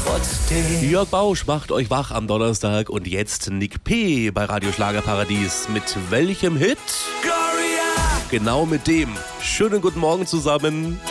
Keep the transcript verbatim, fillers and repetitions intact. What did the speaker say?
trotzdem. Jörg Bausch macht euch wach am Donnerstag und jetzt Nick P. bei Radio Schlagerparadies. Mit welchem Hit? Gloria! Genau mit dem. Schönen guten Morgen zusammen.